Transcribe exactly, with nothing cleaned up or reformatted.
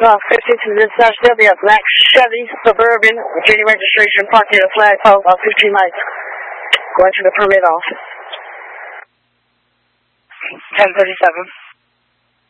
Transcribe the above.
Uh, fifteen to the dispatch, there'll be a black Chevy Suburban, Virginia registration, parked near the flagpole of fifteen lights. Going to the permit office. ten thirty-seven.